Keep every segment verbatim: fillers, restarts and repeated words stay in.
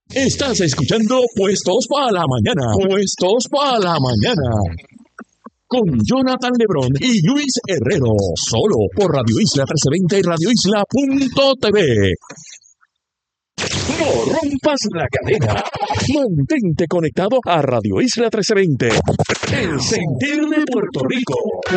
Estás escuchando Puestos para la Mañana. Puestos para la Mañana. Con Jonathan Lebrón y Luis Herrero. Solo por Radio Isla trece veinte y radio isla punto t v. No rompas la cadena. Mantente conectado a Radio Isla trece veinte. El sentir de Puerto Rico.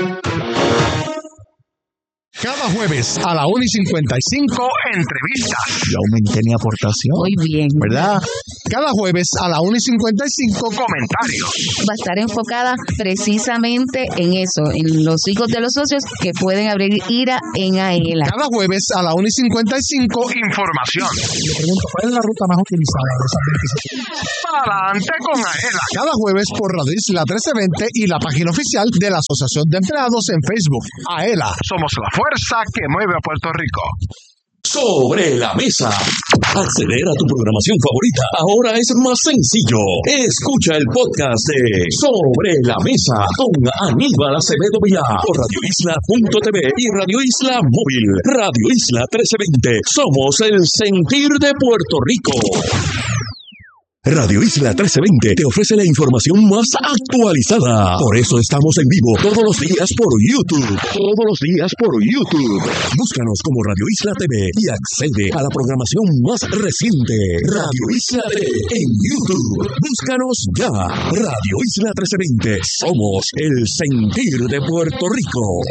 Cada jueves a la una y cincuenta y cinco, entrevistas. Yo aumenté mi aportación. Muy bien. ¿Verdad? Cada jueves a la una y cincuenta y cinco, comentarios. Va a estar enfocada precisamente en eso, en los hijos de los socios que pueden abrir IRA en AELA. Cada jueves a la una y cincuenta y cinco, información. Le pregunto, ¿cuál es la ruta más utilizada de esas veintiséis? Adelante con AELA. Cada jueves por Radio Isla trece veinte y la página oficial de la Asociación de Empleados en Facebook. AELA, somos la fuerza que mueve a Puerto Rico. Sobre la mesa. Acceder a tu programación favorita ahora es más sencillo. Escucha el podcast de Sobre la Mesa con Aníbal Acevedo Vilá por radio isla punto t v y Radio Isla Móvil. Radio Isla trece veinte. Somos el sentir de Puerto Rico. Radio Isla trece veinte te ofrece la información más actualizada. Por eso estamos en vivo todos los días por YouTube. Todos los días por YouTube. Búscanos como Radio Isla T V y accede a la programación más reciente. Radio Isla T V en YouTube. Búscanos ya. Radio Isla trece veinte. Somos el sentir de Puerto Rico.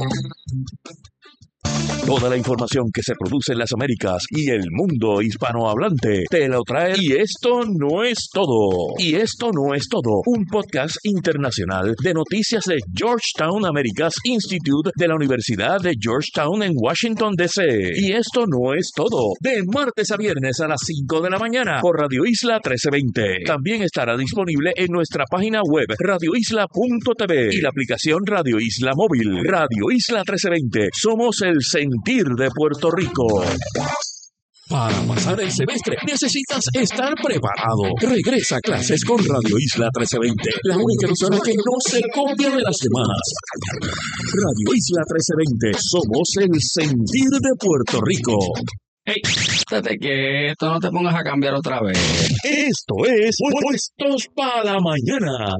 Toda la información que se produce en las Américas y el mundo hispanohablante te lo trae. Y esto no es todo. Y esto no es todo. Un podcast internacional de noticias de Georgetown Americas Institute de la Universidad de Georgetown en Washington, D C. Y esto no es todo. De martes a viernes a las cinco de la mañana por Radio Isla trece veinte. También estará disponible en nuestra página web radio isla punto t v y la aplicación Radio Isla Móvil. Radio Isla trece veinte. Somos el sentir de Puerto Rico. Para pasar el semestre necesitas estar preparado. Regresa a clases con Radio Isla trece veinte, la única emisora que no se copia de las demás. Radio Isla trece veinte, somos el sentir de Puerto Rico. Hey, estate quieto, no te pongas a cambiar otra vez. Esto es Puestos para la Mañana.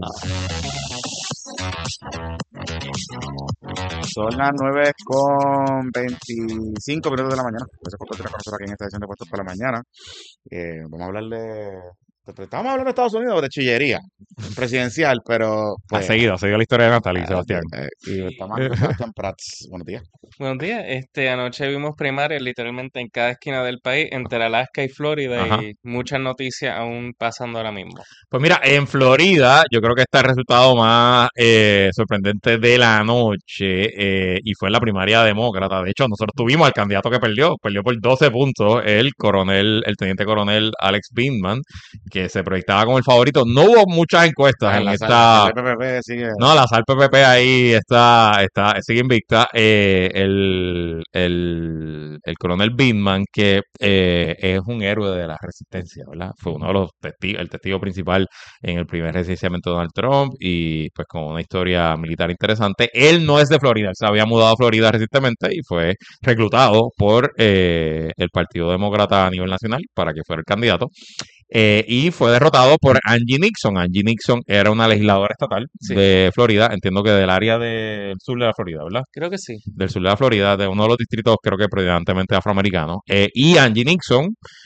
Son las nueve con veinticinco minutos de la mañana. Gracias por continuar con nosotros aquí en esta edición de Puestos para la Mañana. Eh, vamos a hablar de... Estamos hablando de Estados Unidos, de chillería presidencial, pero... Pues, ha seguido, ha seguido la historia de Natalie, Sebastián. Eh, y estamos con Sebastián Prats. Buenos días. Buenos días. Este, anoche vimos primarias literalmente en cada esquina del país, entre Alaska y Florida, Ajá. y muchas noticias aún pasando ahora mismo. Pues mira, en Florida yo creo que está el resultado más eh, sorprendente de la noche eh, y fue en la primaria demócrata. De hecho, nosotros tuvimos al candidato que perdió, perdió por doce puntos, el coronel, el teniente coronel Alex Vindman, que se proyectaba como el favorito. No hubo muchas encuestas en la esta... Sal, P P P sigue... No, la Sal P P P ahí está, está sigue invicta. Eh, el, el, el coronel Vindman, que eh, es un héroe de la resistencia, ¿verdad? Fue uno de los testigos, el testigo principal en el primer residenciamiento de Donald Trump y pues con una historia militar interesante. Él no es de Florida, él se había mudado a Florida recientemente y fue reclutado por eh, el Partido Demócrata a nivel nacional para que fuera el candidato. Eh, y fue derrotado por Angie Nixon. Angie Nixon era una legisladora estatal sí. de Florida, entiendo que del área del sur de la Florida, ¿verdad? Creo que sí. Del sur de la Florida, de uno de los distritos creo que predominantemente afroamericanos. Eh, y Angie Nixon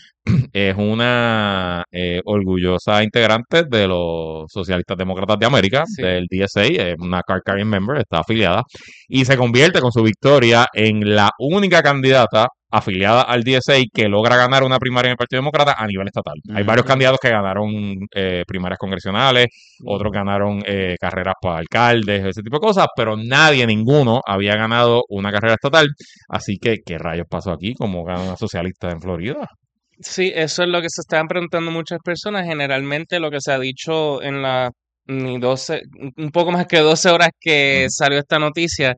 es una eh, orgullosa integrante de los Socialistas Demócratas de América, sí. del D S A, es una card carrying member, está afiliada, y se convierte con su victoria en la única candidata afiliada al D S A que logra ganar una primaria en el Partido Demócrata a nivel estatal. Uh-huh. Hay varios candidatos que ganaron eh, primarias congresionales, uh-huh. otros ganaron eh, carreras para alcaldes, ese tipo de cosas, pero nadie, ninguno, había ganado una carrera estatal. Así que, ¿qué rayos pasó aquí? ¿Cómo gana una socialista en Florida? Sí, eso es lo que se estaban preguntando muchas personas. Generalmente lo que se ha dicho en la ni doce, un poco más que doce horas que salió esta noticia,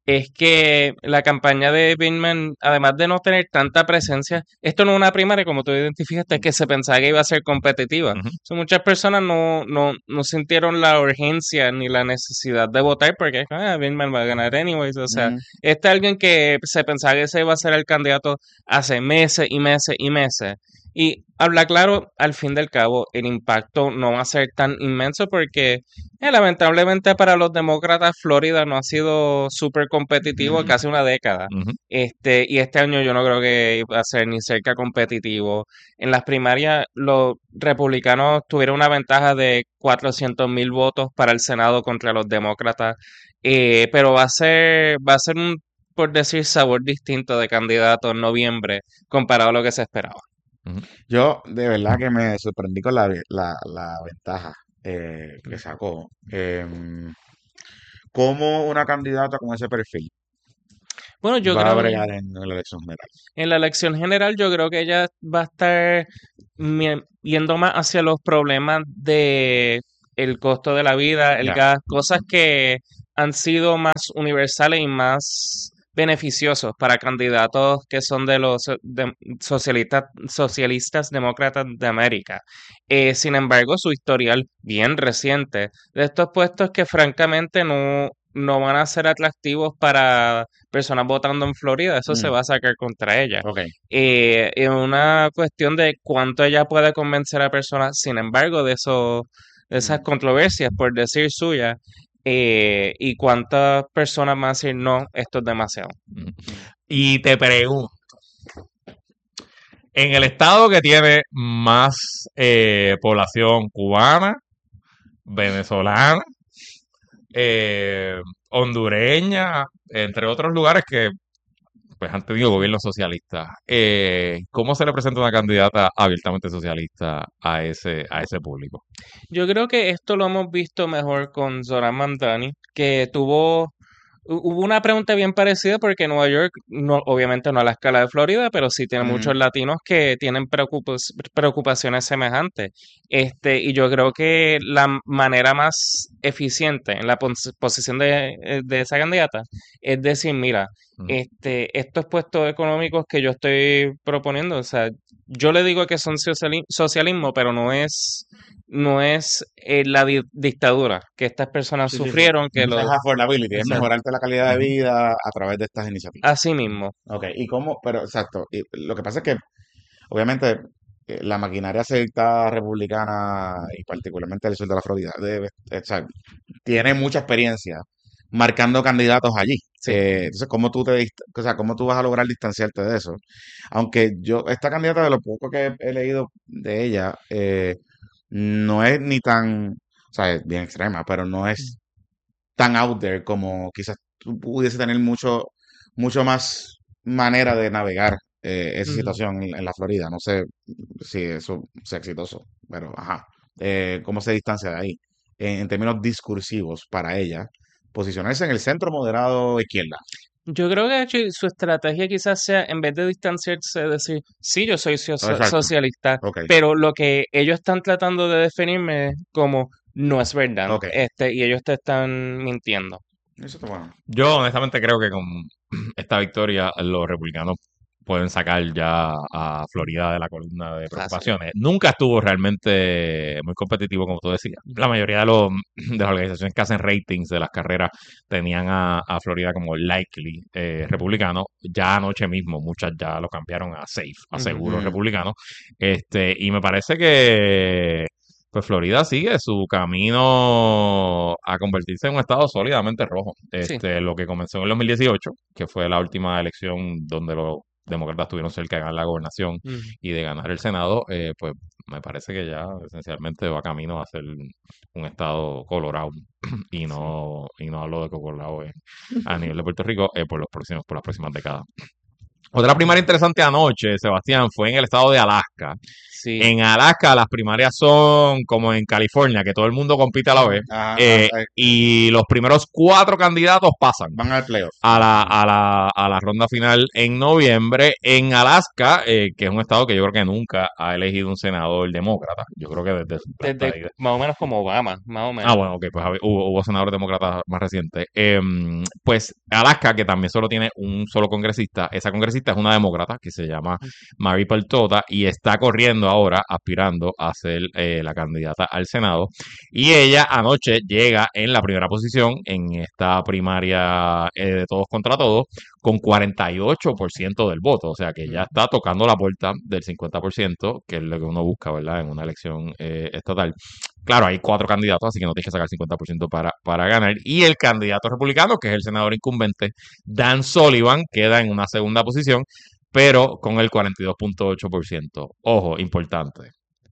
es que la campaña de Pittman, además de no tener tanta presencia, esto no es una primaria, como tú identificaste, es que se pensaba que iba a ser competitiva. Ujú. So, muchas personas no, no, no sintieron la urgencia ni la necesidad de votar porque ah, Pittman va a ganar anyways. O sea, Mm. este es alguien que se pensaba que se iba a ser el candidato hace meses y meses y meses. Y habla claro, al fin del cabo, el impacto no va a ser tan inmenso porque eh, lamentablemente para los demócratas Florida no ha sido súper competitivo Ujú. casi una década. Ujú. Este, y este año yo no creo que va a ser ni cerca competitivo. En las primarias los republicanos tuvieron una ventaja de cuatrocientos mil votos para el Senado contra los demócratas, eh, pero va a ser, va a ser un, por decir, sabor distinto de candidato en noviembre comparado a lo que se esperaba. Ujú. Yo de verdad que me sorprendí con la, la, la ventaja eh, que sacó. Em, ¿cómo una candidata con ese perfil Bueno, yo va a creo, bregar en la elección general? en la elección general, yo creo que ella va a estar mie- yendo más hacia los problemas de el costo de la vida, el Ya. gas, cosas que han sido más universales y más beneficiosos para candidatos que son de los so- de- socialistas, socialistas demócratas de América. Eh, sin embargo, su historial bien reciente de estos puestos que francamente no, no van a ser atractivos para personas votando en Florida, eso se Mm, va a sacar contra ella. ok. Eh, es una cuestión de cuánto ella puede convencer a personas, sin embargo, de eso, de esas Mm. controversias, por decir suya, eh, y cuántas personas van a decir no, esto es demasiado. Ujú. Y te pregunto, en el estado que tiene más eh, población cubana, venezolana, eh, hondureña, entre otros lugares que pues han tenido gobiernos socialistas, eh, ¿cómo se le presenta una candidata abiertamente socialista a ese, a ese público? Yo creo que esto lo hemos visto mejor con Zoran Mamdani, que tuvo, hu- hubo una pregunta bien parecida porque Nueva York, no, obviamente no a la escala de Florida, pero sí tiene Ujú. muchos latinos que tienen preocupas- preocupaciones semejantes. Este, y yo creo que la m- manera más eficiente en la pos- posición de, eh, de esa candidata es decir, mira, Ujú. este, estos puestos económicos que yo estoy proponiendo, o sea, yo le digo que son sociali- socialismo, pero no es no es eh, la di- dictadura que estas personas Sí, sí, sí. sufrieron, que Esa es los... affordability, es Exacto. mejorarte la calidad de Ujú. vida a través de estas iniciativas. Así mismo. Ok, y cómo, pero exacto, y lo que pasa es que obviamente eh, la maquinaria secta republicana y particularmente el sur de la Florida debe, o sea, tiene mucha experiencia marcando candidatos allí. Sí. Eh, entonces, ¿cómo tú te, dist- o sea, cómo tú vas a lograr distanciarte de eso? Aunque yo, esta candidata de lo poco que he, he leído de ella, eh, no es ni tan, o sea, es bien extrema, pero no es tan out there como quizás tú pudiese tener mucho, mucho más manera de navegar eh, esa Ujú. situación en, en la Florida. No sé si eso sea exitoso, pero ajá. Eh, ¿cómo se distancia de ahí? En, en términos discursivos para ella, posicionarse en el centro moderado izquierda. Yo creo que hecho, su estrategia quizás sea, en vez de distanciarse, decir, sí, yo soy socia- Exacto. socialista, Ok, pero lo que ellos están tratando de definirme como no es verdad, ok. este, y ellos te están mintiendo. Eso está bueno. Yo honestamente creo que con esta victoria los republicanos pueden sacar ya a Florida de la columna de Fácil. preocupaciones. Nunca estuvo realmente muy competitivo, como tú decías. La mayoría de, los, de las organizaciones que hacen ratings de las carreras tenían a, a Florida como likely eh, republicano. Ya anoche mismo muchas ya lo cambiaron a safe, a Ujú. seguro Mm, republicano. Este, y me parece que pues Florida sigue su camino a convertirse en un estado sólidamente rojo. Sí. Este, lo que comenzó en el dos mil dieciocho, que fue la última elección donde los demócratas estuvieron cerca de ganar la gobernación Ujú. y de ganar el Senado, eh, pues me parece que ya esencialmente va camino a ser un estado colorado y Sí. no y no hablo de colorado eh, a nivel de Puerto Rico eh, por los próximos por las próximas décadas. Otra primaria interesante anoche, Sebastián, fue en el estado de Alaska. Sí. En Alaska las primarias son como en California, que todo el mundo compite a la vez. Ajá, eh, ajá. y los primeros cuatro candidatos pasan Van al playoff. a la, a la, a la ronda final en noviembre. En Alaska, eh, que es un estado que yo creo que nunca ha elegido un senador demócrata. Yo creo que desde su Desde plantilla. más o menos como Obama, más o menos. Ah, bueno, ok, pues hab- hubo, hubo senadores demócratas más recientes. Eh, pues Alaska, que también solo tiene un solo congresista, esa congresista es una demócrata que se llama Mary Peltola y está corriendo ahora, aspirando a ser eh, la candidata al Senado. Y ella anoche llega en la primera posición en esta primaria eh, de todos contra todos con cuarenta y ocho por ciento del voto. O sea que ya está tocando la puerta del cincuenta por ciento, que es lo que uno busca, ¿verdad? En una elección eh, estatal. Claro, hay cuatro candidatos, así que no tienes que sacar el cincuenta por ciento para, para ganar. Y el candidato republicano, que es el senador incumbente, Dan Sullivan, queda en una segunda posición, pero con el cuarenta y dos punto ocho por ciento. Ojo, importante.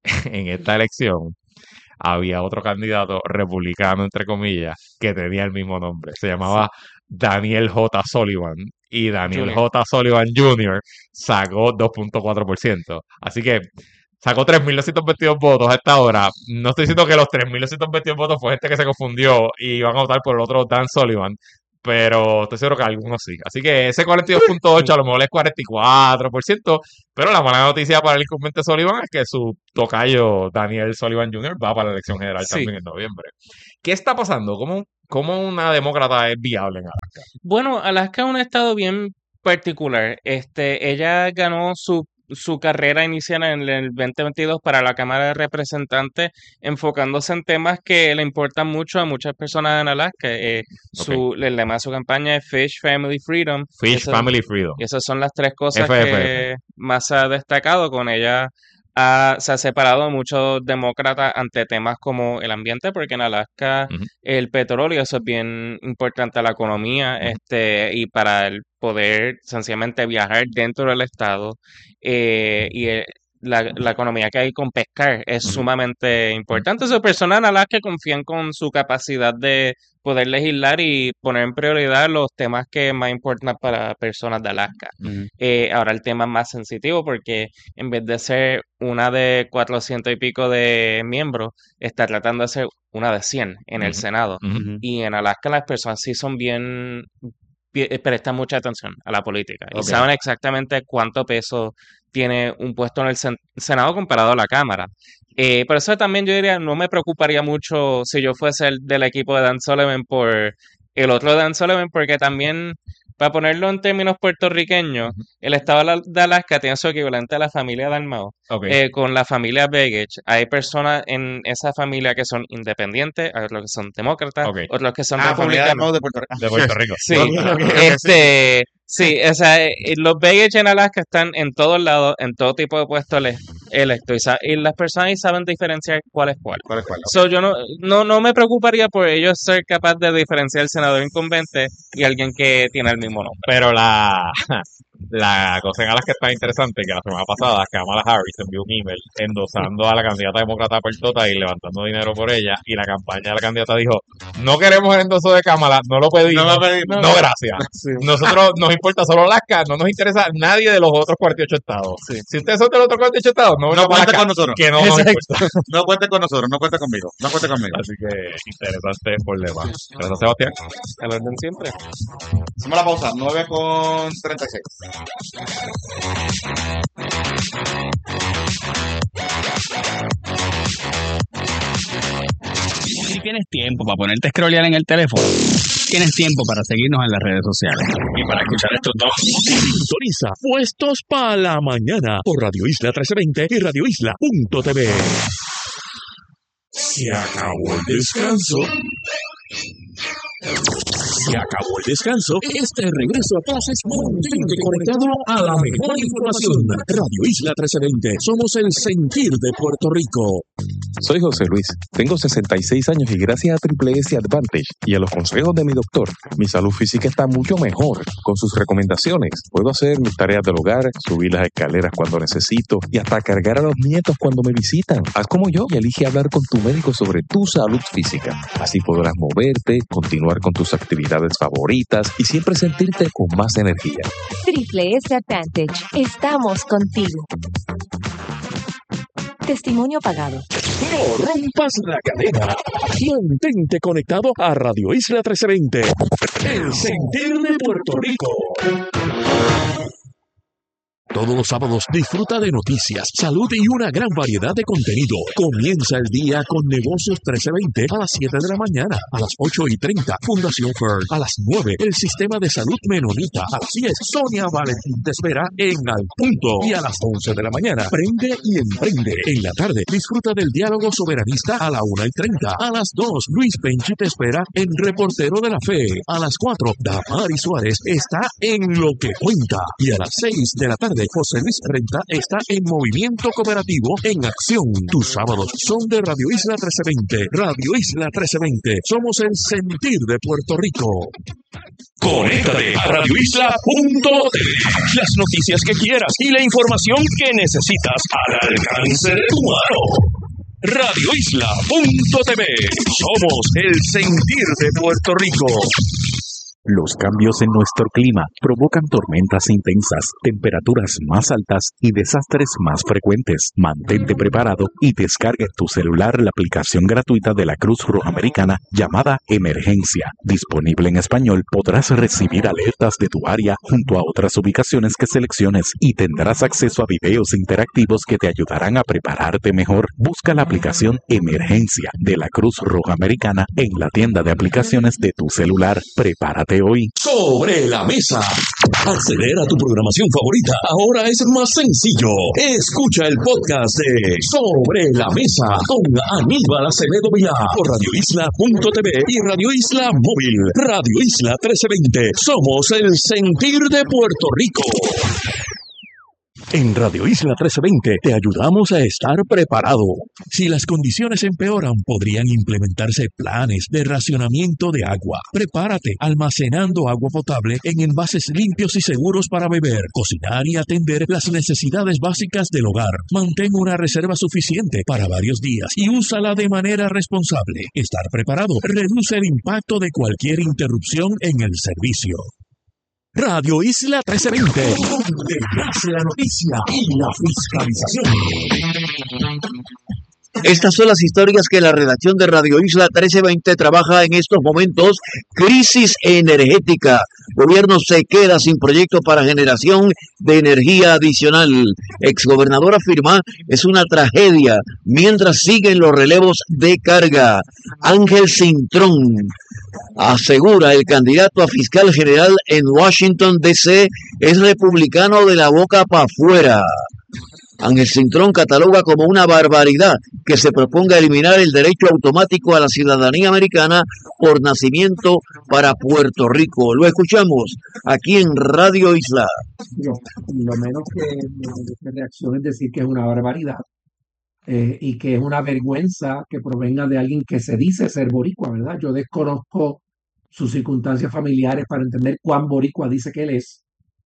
En esta elección había otro candidato republicano, entre comillas, que tenía el mismo nombre. Se llamaba Daniel J. Sullivan. Y Daniel Junior. J. Sullivan junior sacó dos punto cuatro por ciento. Así que sacó tres mil doscientos veintidós votos a esta hora. No estoy diciendo que los tres mil doscientos veintidós votos fue gente que se confundió y van a votar por el otro Dan Sullivan, pero estoy seguro que algunos sí. Así que ese cuarenta y dos punto ocho a lo mejor es cuarenta y cuatro por ciento, pero la mala noticia para el incumbente Sullivan es que su tocayo Daniel Sullivan junior va para la elección general Sí. también en noviembre. ¿Qué está pasando? ¿Cómo, cómo una demócrata es viable en Alaska? Bueno, Alaska es un estado bien particular. Este, ella ganó su, su carrera inicial en el veinte veintidós para la Cámara de Representantes, enfocándose en temas que le importan mucho a muchas personas en Alaska. Eh, su, El lema de su campaña es Fish, Family, Freedom. y Fish, eso- Family, Freedom. Y esas son las tres cosas F F F. que más se ha destacado con ella. Ha- se ha separado de muchos demócratas ante temas como el ambiente, porque en Alaska Ujú. el petróleo, eso es bien importante a la economía, Ujú. este, y para el poder sencillamente viajar dentro del estado. eh, y eh, la, la economía que hay con pescar es Ujú. sumamente importante. Esas personas en Alaska confían con su capacidad de poder legislar y poner en prioridad los temas que más importan para personas de Alaska. Ujú. Eh, ahora el tema es más sensitivo porque en vez de ser una de cuatrocientos y pico de miembros, está tratando de ser una de cien en el Ujú. Senado. Ujú. Ujú. Y en Alaska las personas sí son bien, pi- eh, prestan mucha atención a la política y Ok. saben exactamente cuánto peso tiene un puesto en el sen- Senado comparado a la Cámara. Eh, por eso también yo diría, no me preocuparía mucho si yo fuese el del equipo de Dan Sullivan por el otro Dan Sullivan, porque también, para ponerlo en términos puertorriqueños, el estado de la- de Alaska tiene su equivalente a la familia Dalmau. Ok. Eh, con la familia Begich, hay personas en esa familia que son independientes, hay otros que son demócratas, Ok. otros que son Ah, familia del republicanos. Mau de Puerto Rico. De Puerto Rico. Sí, Ok, ok, ok, este, sí, o sea, eh, los Begich en Alaska están en todos lados, en todo tipo de puestos ele- electos, y, sa- y las personas ahí saben diferenciar cuál es cuál. ¿Cuál es cuál? So, yo no, no, no me preocuparía por ellos ser capaz de diferenciar el senador incumbente y alguien que tiene el mismo nombre. Pero la, la cosa en Alaska está interesante, que la semana pasada Kamala Harris envió un email endosando a la candidata demócrata Peltola y levantando dinero por ella, y la campaña de la candidata dijo, no queremos el endoso de Kamala, no lo pedimos, No lo pedimos. no gracias. Sí. Nosotros nos importa solo Alaska, no nos interesa nadie de los otros cuarenta y ocho estados. Sí. Si ustedes son de los otros cuarenta y ocho estados, no, No vengan para cuente Alaska, con nosotros. que no nos Exacto. importa. No cuente con nosotros. No cuente conmigo. No cuente conmigo. Así que interesante por demás. Gracias, Sebastián. Al orden siempre. Hacemos la pausa. nueve con treinta y seis. Si tienes tiempo para ponerte a scrollear en el teléfono, tienes tiempo para seguirnos en las redes sociales y para escuchar estos dos. Sintoniza Puestos para la Mañana por Radio Isla trece veinte y radio isla punto t v. Se acabó el descanso. Se acabó el descanso. Este regreso a clases mantente conectado a la mejor información. Radio Isla trece veinte. Somos el sentir de Puerto Rico. Soy José Luis, tengo sesenta y seis años y gracias a Triple S Advantage y a los consejos de mi doctor, mi salud física está mucho mejor. Con sus recomendaciones, puedo hacer mis tareas del hogar, subir las escaleras cuando necesito y hasta cargar a los nietos cuando me visitan. Haz como yo y elige hablar con tu médico sobre tu salud física. Así podrás moverte, continuar continuar con tus actividades favoritas y siempre sentirte con más energía. Triple S Advantage. Estamos contigo. Testimonio pagado. No rompas la cadena. Mantente conectado a Radio Isla trece veinte. El sentir de Puerto Rico. Todos los sábados disfruta de noticias, salud y una gran variedad de contenido. Comienza el día con Negocios trece veinte a las siete de la mañana, a las ocho y treinta, Fundación Fern, a las nueve, el Sistema de Salud Menonita, a las diez, Sonia Valentín te espera en Al Punto, y a las once de la mañana, Prende y Emprende. En la tarde, disfruta del Diálogo Soberanista a la una y treinta, a las dos, Luis Penchi te espera en Reportero de la Fe, a las cuatro, Damari Suárez está en Lo que Cuenta, y a las seis de la tarde, José Luis Renta está en Movimiento Cooperativo en Acción. Tus sábados son de Radio Isla trece veinte. Radio Isla trece veinte. Somos el sentir de Puerto Rico. Conéctate a radio isla punto t v. Las noticias que quieras y la información que necesitas al alcance de tu mano. radio isla punto t v. Somos el sentir de Puerto Rico. Los cambios en nuestro clima provocan tormentas intensas, temperaturas más altas y desastres más frecuentes. Mantente preparado y descarga en tu celular la aplicación gratuita de la Cruz Roja Americana llamada Emergencia. Disponible en español, podrás recibir alertas de tu área junto a otras ubicaciones que selecciones y tendrás acceso a videos interactivos que te ayudarán a prepararte mejor. Busca la aplicación Emergencia de la Cruz Roja Americana en la tienda de aplicaciones de tu celular. Prepárate hoy. Sobre la mesa. Acceder a tu programación favorita ahora es más sencillo. Escucha el podcast de Sobre la Mesa con Aníbal Acevedo Vilá por radio isla punto t v y Radio Isla Móvil. Radio Isla trece veinte. Somos el sentir de Puerto Rico. En Radio Isla trece veinte te ayudamos a estar preparado. Si las condiciones empeoran, podrían implementarse planes de racionamiento de agua. Prepárate almacenando agua potable en envases limpios y seguros para beber, cocinar y atender las necesidades básicas del hogar. Mantén una reserva suficiente para varios días y úsala de manera responsable. Estar preparado reduce el impacto de cualquier interrupción en el servicio. Radio Isla trece veinte, donde nace la noticia y la fiscalización. Estas son las historias que la redacción de Radio Isla trece veinte trabaja en estos momentos. Crisis energética. Gobierno se queda sin proyecto para generación de energía adicional. Exgobernador afirma es una tragedia mientras siguen los relevos de carga. Ángel Cintrón asegura el candidato a fiscal general en Washington, D C es republicano de la boca para afuera. Ángel Cintrón cataloga como una barbaridad que se proponga eliminar el derecho automático a la ciudadanía americana por nacimiento para Puerto Rico. Lo escuchamos aquí en Radio Isla. Yo, lo menos que mi reacción es decir que es una barbaridad eh, y que es una vergüenza que provenga de alguien que se dice ser boricua, ¿verdad? Yo desconozco sus circunstancias familiares para entender cuán boricua dice que él es,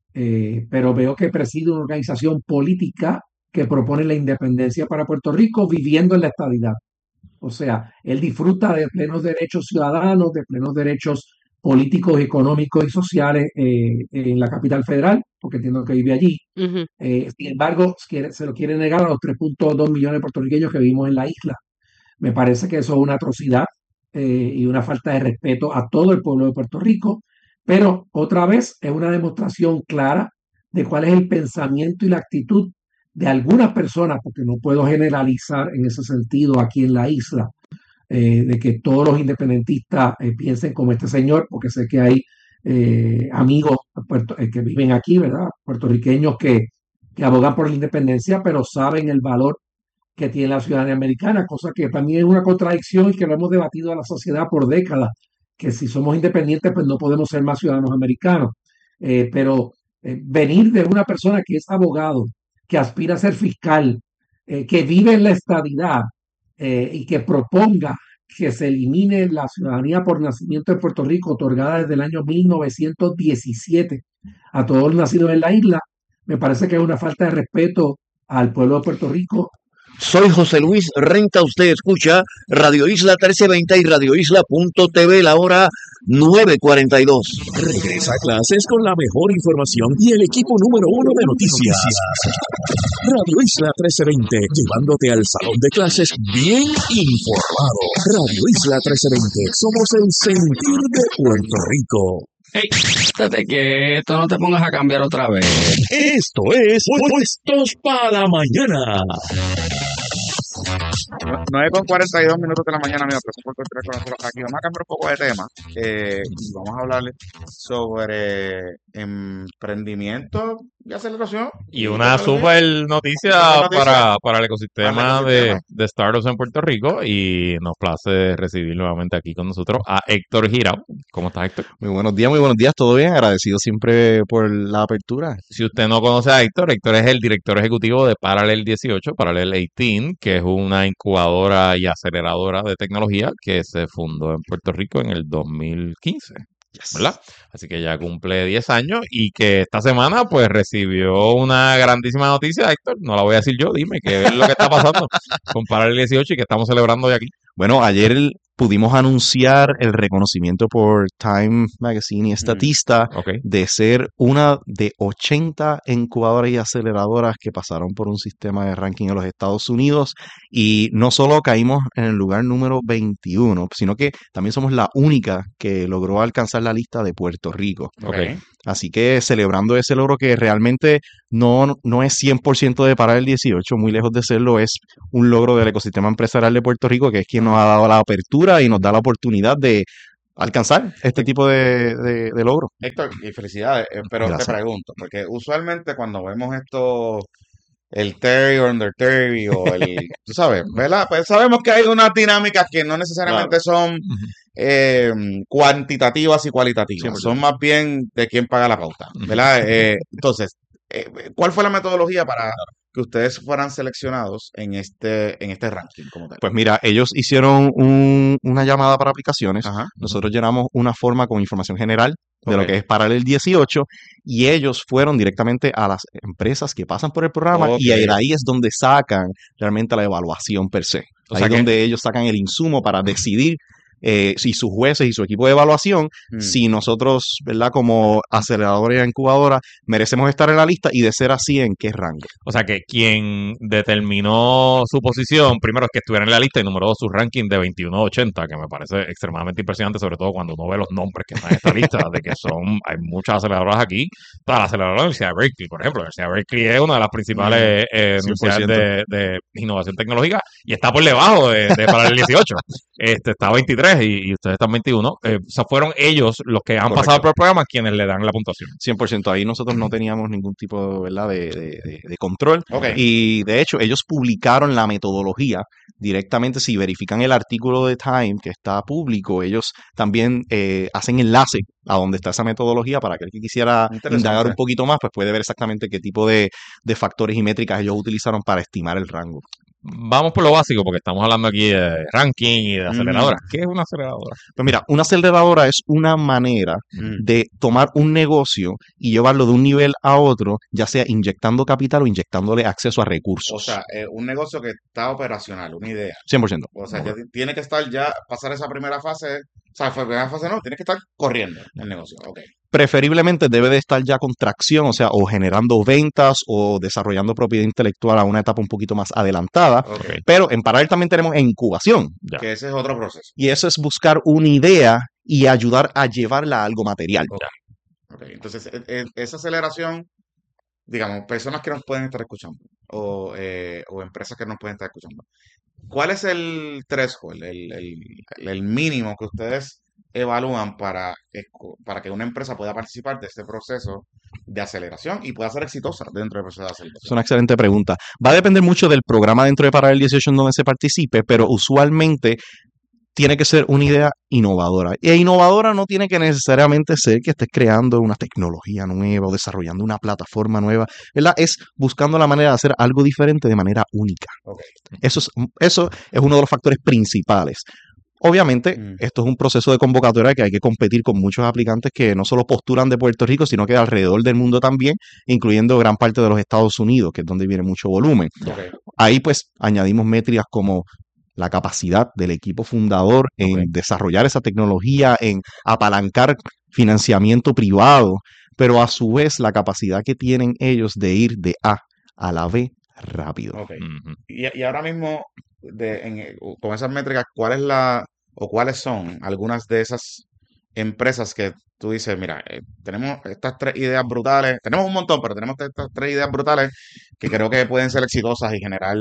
eh, pero veo que preside una organización política que propone la independencia para Puerto Rico viviendo en la estadidad. O sea, él disfruta de plenos derechos ciudadanos, de plenos derechos políticos, económicos y sociales eh, en la capital federal, porque entiendo que vive allí. Uh-huh. Eh, sin embargo, quiere, se lo quiere negar a los tres punto dos millones de puertorriqueños que vivimos en la isla. Me parece que eso es una atrocidad eh, y una falta de respeto a todo el pueblo de Puerto Rico, pero otra vez es una demostración clara de cuál es el pensamiento y la actitud de algunas personas, porque no puedo generalizar en ese sentido aquí en la isla, eh, de que todos los independentistas eh, piensen como este señor, porque sé que hay eh, amigos puerto, eh, que viven aquí, ¿verdad? Puertorriqueños que, que abogan por la independencia, pero saben el valor que tiene la ciudadanía americana, cosa que también es una contradicción y que lo hemos debatido a la sociedad por décadas, que si somos independientes, pues no podemos ser más ciudadanos americanos. Eh, pero eh, venir de una persona que es abogado, que aspira a ser fiscal, eh, que vive en la estadidad eh, y que proponga que se elimine la ciudadanía por nacimiento de Puerto Rico, otorgada desde el año mil novecientos diecisiete a todos los nacidos en la isla, me parece que es una falta de respeto al pueblo de Puerto Rico. Soy José Luis Renta, usted escucha Radio Isla trece veinte y radio isla punto t v, la hora nueve cuatro dos. Regresa a clases con la mejor información y el equipo número uno de noticias. Radio Isla trece veinte, llevándote al salón de clases bien informado. Radio Isla trece veinte, somos el sentir de Puerto Rico. Hey, estate quieto, no te pongas a cambiar otra vez. Esto es Puestos para la Mañana. nueve con cuarenta y dos minutos de la mañana, amigos. Gracias por continuar con nosotros aquí. Vamos a cambiar un poco de tema eh, y vamos a hablar sobre emprendimiento y aceleración. Y una super noticia para, para el ecosistema de, de startups en Puerto Rico, y nos place recibir nuevamente aquí con nosotros a Héctor Girao. ¿Cómo estás, Héctor? Muy buenos días, muy buenos días, todo bien, agradecido siempre por la apertura. Si usted no conoce a Héctor, Héctor es el director ejecutivo de Parallel dieciocho, Parallel dieciocho, que es una incubadora y aceleradora de tecnología que se fundó en Puerto Rico en el dos mil quince. Yes. ¿Verdad? Así que ya cumple diez años y que esta semana pues recibió una grandísima noticia, Héctor. No la voy a decir yo, dime qué es lo que está pasando con Parallel dieciocho y que estamos celebrando hoy aquí. Bueno, ayer pudimos anunciar el reconocimiento por Time Magazine y Statista mm, okay. de ser una de ochenta incubadoras y aceleradoras que pasaron por un sistema de ranking en los Estados Unidos, y no solo caímos en el lugar número veintiuno, sino que también somos la única que logró alcanzar la lista de Puerto Rico. Okay. Así que celebrando ese logro que realmente no, no es cien por ciento de Parallel dieciocho, muy lejos de serlo, es un logro del ecosistema empresarial de Puerto Rico, que es quien nos ha dado la apertura y nos da la oportunidad de alcanzar este tipo de, de, de logro. Héctor, y felicidades, eh, pero Gracias. Te pregunto, porque usualmente cuando vemos esto, el Terry o Under Terry o el, tú sabes, ¿verdad? Pues sabemos que hay unas dinámicas que no necesariamente Claro. son eh, cuantitativas y cualitativas, cien por ciento. son más bien de quién paga la pauta, ¿verdad? Eh, entonces, eh, ¿cuál fue la metodología para que ustedes fueran seleccionados en este en este ranking como tal? Pues mira, ellos hicieron un- una llamada para aplicaciones. Ajá. Nosotros llenamos una forma con información general de Ok. lo que es Parallel dieciocho, y ellos fueron directamente a las empresas que pasan por el programa, Ok. y ahí, de ahí es donde sacan realmente la evaluación per se. O Ahí sea es que- donde ellos sacan el insumo para decidir eh, si sus jueces y su equipo de evaluación, Mm. si nosotros, ¿verdad? Como aceleradora y incubadora, merecemos estar en la lista, y de ser así, ¿en qué rango? O sea que quien determinó su posición, primero es que estuviera en la lista, y número dos, su ranking de veintiuno a ochenta, que me parece extremadamente impresionante, sobre todo cuando uno ve los nombres que están en esta lista, de que son, hay muchas aceleradoras aquí. Toda la aceleradora de la Universidad de Berkeley, por ejemplo. La Universidad de Berkeley es una de las principales eh, cien por universidades ciento. de, de innovación tecnológica, y está por debajo de, de Parallel dieciocho. Este, está veintitrés y, y ustedes están veintiuno. Eh, o sea, fueron ellos los que han Correcto. pasado por el programa quienes le dan la puntuación. cien por ciento. Ahí nosotros no teníamos ningún tipo, ¿verdad? de, de, de- de control. Ok. Y de hecho, ellos publicaron la metodología directamente. Si verifican el artículo de Time que está público, ellos también eh, hacen enlace a donde está esa metodología, para que el que quisiera Interesante. indagar un poquito más, pues puede ver exactamente qué tipo de, de factores y métricas ellos utilizaron para estimar el rango. Vamos por lo básico, porque estamos hablando aquí de ranking y de aceleradora. ¿Qué es una aceleradora? Pues mira, una aceleradora es una manera Mm. de tomar un negocio y llevarlo de un nivel a otro, ya sea inyectando capital o inyectándole acceso a recursos. O sea, eh, un negocio que está operacional, una idea. cien por ciento. O sea, ya ti- tiene que estar ya, pasar esa primera fase, o sea, fue primera fase no, tiene que estar corriendo el negocio. Ok. Preferiblemente debe de estar ya con tracción, o sea, o generando ventas o desarrollando propiedad intelectual a una etapa un poquito más adelantada. Ok. Pero en paralelo también tenemos incubación. Ya. Que ese es otro proceso. Y eso es buscar una idea y ayudar a llevarla a algo material. Ok. Entonces, e- e- esa aceleración, digamos, personas que nos pueden estar escuchando o, eh, o empresas que nos pueden estar escuchando. ¿Cuál es el threshold, el, el, el mínimo que ustedes evalúan para, esco- para que una empresa pueda participar de este proceso de aceleración y pueda ser exitosa dentro del proceso de Es aceleración? una excelente pregunta. Va a depender mucho del programa dentro de Paralel dieciocho en donde se participe, pero usualmente tiene que ser una idea innovadora. Y innovadora no tiene que necesariamente ser que estés creando una tecnología nueva o desarrollando una plataforma nueva, ¿verdad? Es buscando la manera de hacer algo diferente de manera única. Ok. Eso es, eso es uno de los factores principales. Obviamente, Mm. esto es un proceso de convocatoria que hay que competir con muchos aplicantes que no solo postulan de Puerto Rico, sino que de alrededor del mundo también, incluyendo gran parte de los Estados Unidos, que es donde viene mucho volumen. Ok. Ahí pues añadimos métricas como la capacidad del equipo fundador en okay. desarrollar esa tecnología, en apalancar financiamiento privado, pero a su vez la capacidad que tienen ellos de ir de A a la B rápido. Okay. Uh-huh. y, y ahora mismo, de, en, con esas métricas, ¿cuál es la o cuáles son algunas de esas empresas que tú dices, mira, eh, tenemos estas tres ideas brutales, tenemos un montón, pero tenemos estas tres ideas brutales que creo que pueden ser exitosas y generar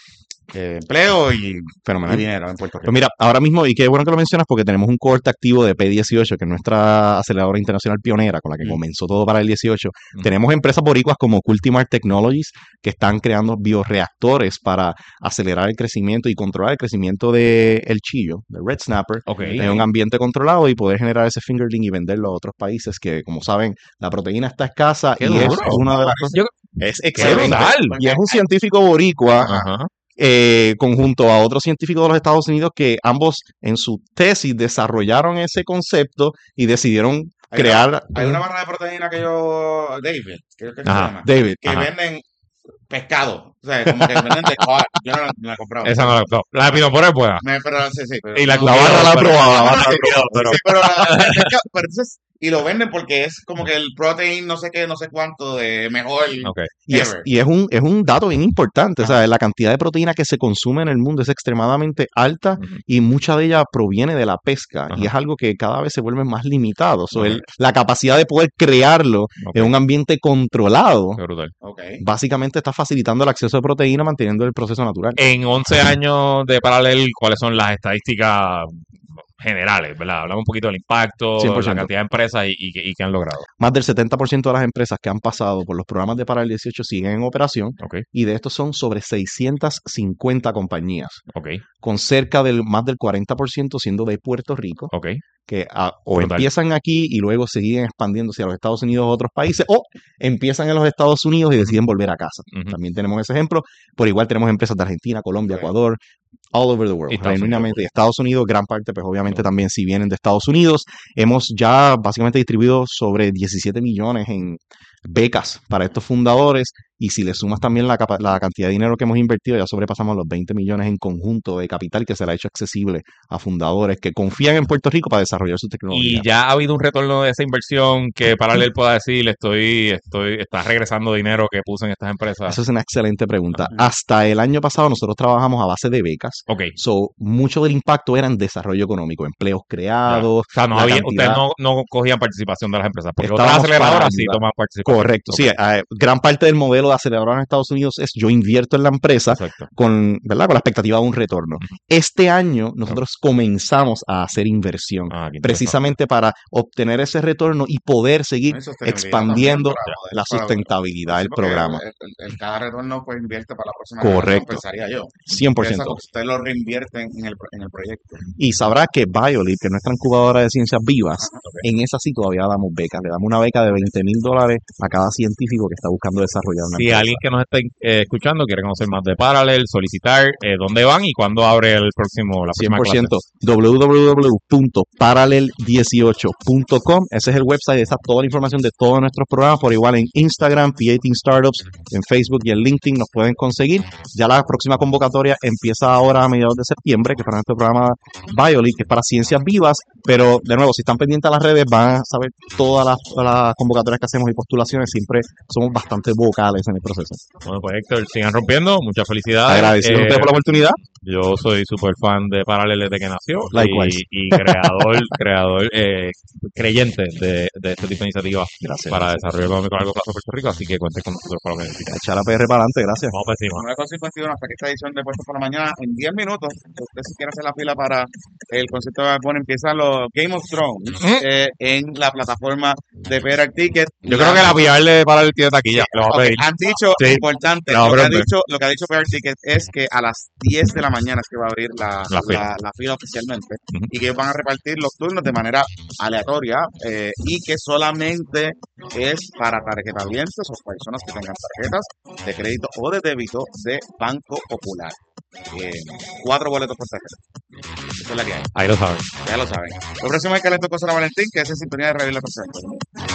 eh, empleo y, y dinero en Puerto Rico? Pues mira, ahora mismo, y qué bueno que lo mencionas, porque tenemos un cohorte activo de P dieciocho, que es nuestra aceleradora internacional pionera, con la que mm. comenzó todo para el dieciocho. Mm. Tenemos empresas boricuas como Cultimar Technologies, que están creando bioreactores para acelerar el crecimiento y controlar el crecimiento del de chillo, del red snapper, okay. en un ambiente controlado y poder generar ese fingerling y venderlo a otros países que, como saben, la proteína está escasa. Qué y duro. Es una de las cosas. Yo, es excelente. Y es un científico boricua. Ajá. Eh, conjunto a otros científicos de los Estados Unidos que ambos en su tesis desarrollaron ese concepto y decidieron hay crear... Una, hay una barra de proteína que yo... David, creo que se llama. David. Que ajá. venden pescado. O sea, como que venden de coa. Yo no la, no la he comprado. Esa no la he comprado. La de Pino por es buena. Me, pero, sí, sí, pero, y la, no, la barra la he probado. La barra la he probado. Pero, sí, pero, la, la pescado, pero entonces... Y lo venden porque es como que el protein no sé qué, no sé cuánto de mejor. Okay. Y, es, y es un es un dato bien importante. Ah. O sea, la cantidad de proteína que se consume en el mundo es extremadamente alta uh-huh. y mucha de ella proviene de la pesca. Uh-huh. Y es algo que cada vez se vuelve más limitado. O sea, okay. el, la capacidad de poder crearlo okay. en un ambiente controlado, okay. básicamente está facilitando el acceso de proteína manteniendo el proceso natural. En once años de Parallel, ¿cuáles son las estadísticas generales, verdad? Hablamos un poquito del impacto, cien por ciento. La cantidad de empresas y, y, y que han logrado. Más del setenta por ciento de las empresas que han pasado por los programas de Parallel dieciocho siguen en operación, okay. y de estos son sobre seiscientas cincuenta compañías, okay. con cerca del más del cuarenta por ciento siendo de Puerto Rico, okay. que a, o Total. empiezan aquí y luego siguen expandiéndose a los Estados Unidos o otros países, o empiezan en los Estados Unidos y deciden volver a casa. Uh-huh. También tenemos ese ejemplo. Por igual tenemos empresas de Argentina, Colombia, okay. Ecuador, all over the world, genuinamente, y Estados Unidos, gran parte, pues obviamente okay. también si vienen de Estados Unidos. Hemos ya básicamente distribuido sobre diecisiete millones en becas para estos fundadores, y si le sumas también la, capa- la cantidad de dinero que hemos invertido, ya sobrepasamos los veinte millones en conjunto de capital que se le ha hecho accesible a fundadores que confían en Puerto Rico para desarrollar su tecnología. Y ya ha habido un retorno de esa inversión que Parallel pueda decir, estoy, estoy, está regresando dinero que puse en estas empresas. Esa es una excelente pregunta. Uh-huh. Hasta el año pasado nosotros trabajamos a base de becas. Okay. So, mucho del impacto era en desarrollo económico, empleos creados. Ya. O sea, no había, ustedes no, no cogían participación de las empresas, porque otras aceleradoras sí toman participación. Correcto, okay. sí. Eh, gran parte del modelo de aceleradora en Estados Unidos es yo invierto en la empresa con, ¿verdad? con la expectativa de un retorno. Uh-huh. Este año nosotros uh-huh. comenzamos a hacer inversión, ah, precisamente para obtener ese retorno y poder seguir expandiendo para, la sustentabilidad para, del programa. El, el, el, cada retorno pues invierte para la próxima. Correcto. Pensaría yo. cien por ciento. Usted lo reinvierte en el, en el proyecto. Y sabrá que Biolip, que es nuestra incubadora de ciencias vivas, uh-huh. okay. en esa sí todavía damos becas. Le damos una beca de veinte mil dólares a cada científico que está buscando desarrollar una Si empresa. alguien que nos está eh, escuchando quiere conocer más de Parallel, solicitar eh, dónde van y cuándo abre el próximo, la próxima cien por ciento. doble u doble u doble u punto parallel dieciocho punto com. Ese es el website, está toda la información de todos nuestros programas. Por igual en Instagram, P dieciocho Startups, en Facebook y en LinkedIn nos pueden conseguir. Ya la próxima convocatoria empieza ahora a mediados de septiembre, que es para nuestro programa Biolip, que es para ciencias vivas. Pero, de nuevo, si están pendientes a las redes, van a saber todas las, las convocatorias que hacemos y postulaciones. Siempre somos bastante vocales en el proceso. Bueno, pues Héctor, sigan rompiendo. Muchas felicidades. Agradecido eh, a ustedes por la oportunidad. Yo soy súper fan de Parallel desde que nació. Likewise. Y, y creador, creador eh, creyente de, de este tipo de iniciativas gracias, para gracias. desarrollo económico a largo plazo de Puerto Rico. Así que cuenten con nosotros para lo que necesiten. Echar la P R para adelante, gracias. Vamos para encima. nueve con cincuenta y uno hasta que esta edición de Puestos por la Mañana. En diez minutos, usted si quiere hacer la fila para el concierto de Bad, empiezan los Game of Thrones ¿Mm? eh, en la plataforma de P R Ticket. Yo creo que la P R de Parallel tiene taquilla. Sí, okay. Han dicho, sí. importante, no, lo, que ha dicho, lo que ha dicho P R Ticket es que a las diez de la mañana es que va a abrir la, la, fila. la, la fila oficialmente uh-huh. y que van a repartir los turnos de manera aleatoria eh, y que solamente es para tarjetavientes o personas que tengan tarjetas de crédito o de débito de Banco Popular. Eh, cuatro boletos por tarjeta. Esa es la que hay. Ahí lo saben. Ya lo saben. Lo próximo es que le tocó a Valentín, que es en sintonía de Radio La Tercera.